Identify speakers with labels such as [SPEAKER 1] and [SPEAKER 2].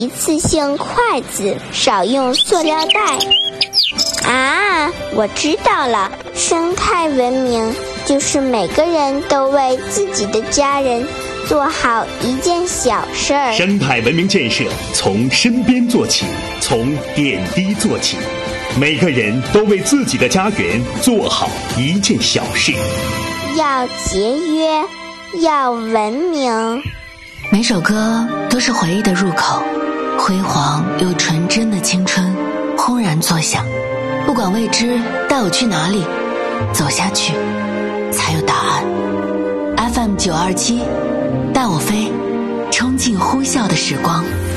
[SPEAKER 1] 一次性筷子，少用塑料袋。我知道了，生态文明就是每个人都为自己的家人做好一件小事儿。
[SPEAKER 2] 生态文明建设从身边做起，从点滴做起，每个人都为自己的家园做好一件小事。
[SPEAKER 1] 要节约，要文明。
[SPEAKER 3] 每首歌都是回忆的入口，辉煌又纯真的青春轰然作响。不管未知带我去哪里，走下去才有答案。 FM 927带我飞，冲进呼啸的时光。